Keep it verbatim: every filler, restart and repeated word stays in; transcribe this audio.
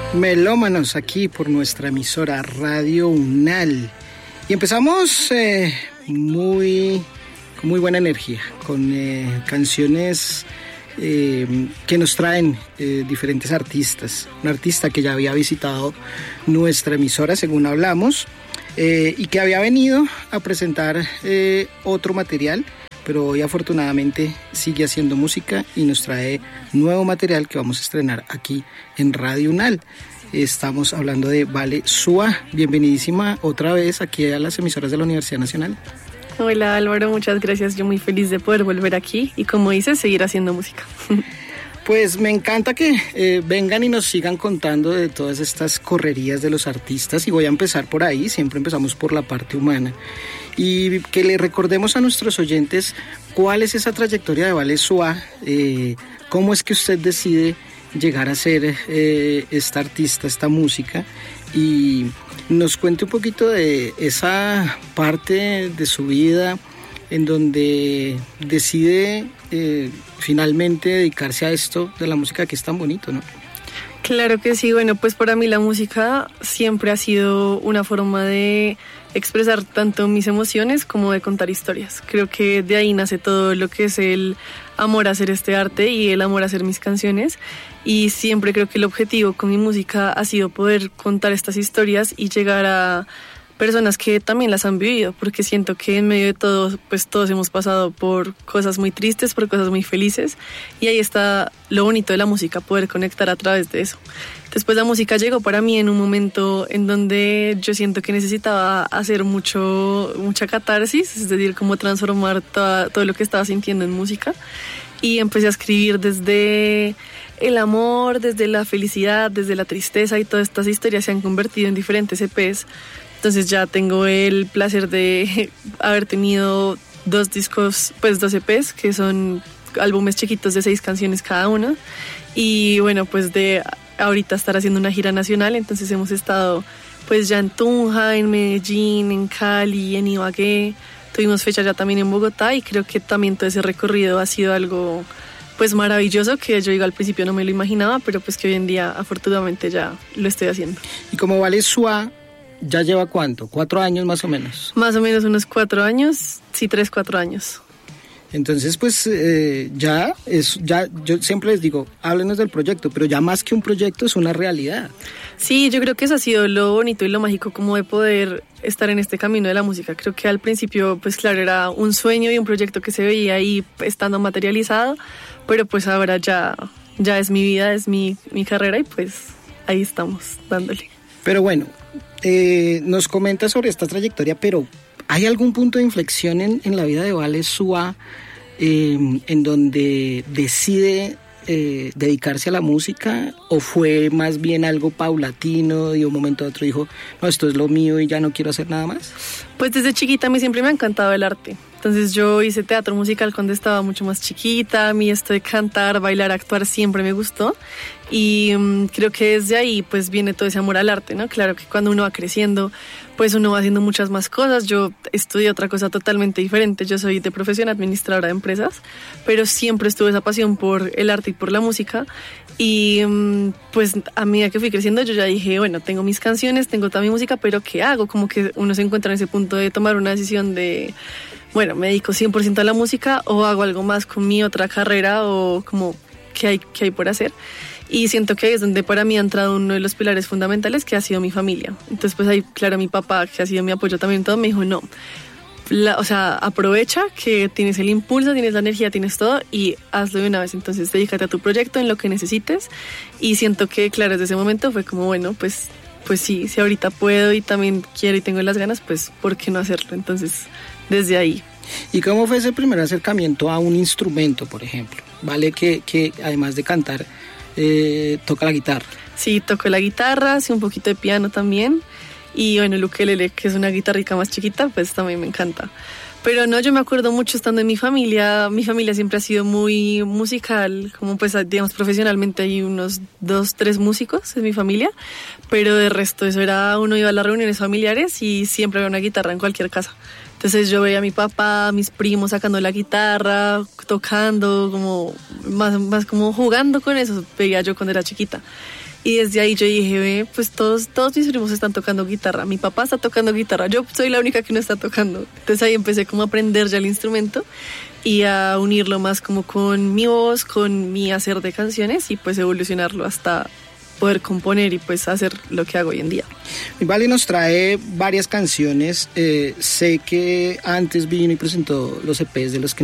Melómanos aquí por nuestra emisora Radio Unal. Y empezamos eh, muy, con muy buena energía, con eh, canciones eh, que nos traen eh, diferentes artistas. Un artista que ya había visitado nuestra emisora, según hablamos, eh, y que había venido a presentar eh, otro material, pero hoy afortunadamente sigue haciendo música y nos trae nuevo material que vamos a estrenar aquí en Radio Unal. Estamos hablando de Vale Sua. Bienvenidísima otra vez aquí a las emisoras de la Universidad Nacional. Hola Álvaro, muchas gracias. Yo muy feliz de poder volver aquí y, como dices, seguir haciendo música. Pues me encanta que eh, vengan y nos sigan contando de todas estas correrías de los artistas, y voy a empezar por ahí. Siempre empezamos por la parte humana y que le recordemos a nuestros oyentes cuál es esa trayectoria de Vale Sua, eh, cómo es que usted decide llegar a ser eh, esta artista, esta música, y nos cuente un poquito de esa parte de su vida en donde decide eh, finalmente dedicarse a esto de la música, que es tan bonito, ¿no? Claro que sí. Bueno, pues para mí la música siempre ha sido una forma de expresar tanto mis emociones como de contar historias. Creo que de ahí nace todo lo que es el amor a hacer este arte y el amor a hacer mis canciones, y siempre creo que el objetivo con mi música ha sido poder contar estas historias y llegar a personas que también las han vivido, porque siento que en medio de todo, pues todos hemos pasado por cosas muy tristes, por cosas muy felices, y ahí está lo bonito de la música, poder conectar a través de eso. Después la música llegó para mí en un momento en donde yo siento que necesitaba hacer mucho, mucha catarsis, es decir, como transformar toda, todo lo que estaba sintiendo en música, y empecé a escribir desde el amor, desde la felicidad, desde la tristeza, y todas estas historias se han convertido en diferentes E Pes. Entonces ya tengo el placer de haber tenido dos discos, pues dos E Pes, que son álbumes chiquitos de seis canciones cada uno. Y bueno, pues de ahorita estar haciendo una gira nacional, entonces hemos estado pues ya en Tunja, en Medellín, en Cali, en Ibagué. Tuvimos fecha ya también en Bogotá, y creo que también todo ese recorrido ha sido algo pues maravilloso, que yo digo al principio no me lo imaginaba, pero pues que hoy en día afortunadamente ya lo estoy haciendo. Y como Vale Sua, ¿ya lleva cuánto? ¿Cuatro años más o menos? Más o menos unos cuatro años, sí, tres, cuatro años. Entonces, pues eh, ya es, ya yo siempre les digo, háblenos del proyecto, pero ya más que un proyecto es una realidad. Sí, yo creo que eso ha sido lo bonito y lo mágico, como de poder estar en este camino de la música. Creo que al principio, pues claro, era un sueño y un proyecto que se veía ahí estando materializado, pero pues ahora ya, ya es mi vida, es mi, mi carrera, y pues ahí estamos dándole. Pero bueno, eh, nos comenta sobre esta trayectoria, pero ¿hay algún punto de inflexión en, en la vida de Vale Sua eh, en donde decide eh, dedicarse a la música, o fue más bien algo paulatino y de un momento a otro dijo, no, esto es lo mío y ya no quiero hacer nada más? Pues desde chiquita a mí siempre me ha encantado el arte. Entonces yo hice teatro musical cuando estaba mucho más chiquita. A mí esto de cantar, bailar, actuar siempre me gustó, y um, creo que desde ahí pues viene todo ese amor al arte, ¿no? Claro que cuando uno va creciendo pues uno va haciendo muchas más cosas. Yo estudié otra cosa totalmente diferente. Yo soy de profesión administradora de empresas, pero siempre estuve esa pasión por el arte y por la música. Y pues a medida que fui creciendo yo ya dije, bueno, tengo mis canciones, tengo toda mi música, pero ¿qué hago? Como que uno se encuentra en ese punto de tomar una decisión de, bueno, me dedico cien por ciento a la música o hago algo más con mi otra carrera, o como, ¿qué hay, qué hay por hacer? Y siento que ahí es donde para mí ha entrado uno de los pilares fundamentales, que ha sido mi familia. Entonces pues ahí, claro, mi papá, que ha sido mi apoyo también todo, me dijo, no, la, o sea, aprovecha que tienes el impulso, tienes la energía, tienes todo, y hazlo de una vez. Entonces dedícate a tu proyecto en lo que necesites. Y siento que, claro, desde ese momento fue como, bueno, pues, pues sí, si ahorita puedo y también quiero y tengo las ganas, pues ¿por qué no hacerlo? Entonces desde ahí. ¿Y cómo fue ese primer acercamiento a un instrumento, por ejemplo? Vale, que, que además de cantar, eh, toca la guitarra. Sí, toco la guitarra, sí, un poquito de piano también. Y bueno, el ukelele, que es una guitarrica más chiquita, pues también me encanta. Pero no, yo me acuerdo mucho estando en mi familia. Mi familia siempre ha sido muy musical, como pues digamos profesionalmente hay unos dos, tres músicos en mi familia, pero de resto eso era, uno iba a las reuniones familiares y siempre había una guitarra en cualquier casa. Entonces yo veía a mi papá, a mis primos sacando la guitarra, tocando, como más, más como jugando con eso, veía yo cuando era chiquita. Y desde ahí yo dije, ve, pues todos, todos mis primos están tocando guitarra, mi papá está tocando guitarra, yo soy la única que no está tocando. Entonces ahí empecé como a aprender ya el instrumento y a unirlo más como con mi voz, con mi hacer de canciones y pues evolucionarlo hasta poder componer y pues hacer lo que hago hoy en día. Vale nos trae varias canciones, eh, sé que antes vino y presentó los E Pes de los que